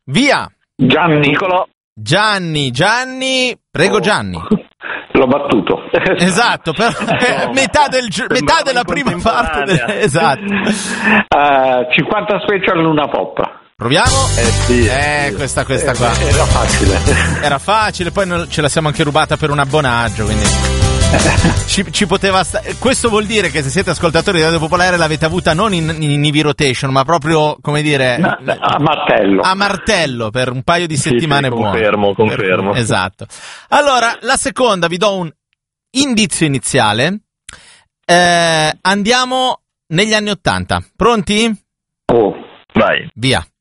Via. Gianni, prego Gianni. L'ho battuto. Esatto, però metà della prima parte. Esatto. 50 special Luna Pop. Proviamo? Sì. Questa qua. Era facile, poi ce la siamo anche rubata per un abbonaggio, quindi ci poteva questo vuol dire che se siete ascoltatori di Radio Popolare l'avete avuta non in easy rotation, ma proprio, come dire, a martello per un paio di settimane buone. Confermo. Esatto. Allora, la seconda, vi do un indizio iniziale. Andiamo negli anni '80. Pronti? Oh, vai. Via.